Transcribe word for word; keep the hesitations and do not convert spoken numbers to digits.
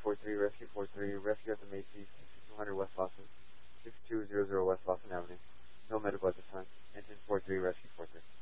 four three, rescue four three, rescue at the Macy's, two hundred West Lawson, six two zero zero West Lawson Avenue. No medical at this time. Engine four three, rescue four three.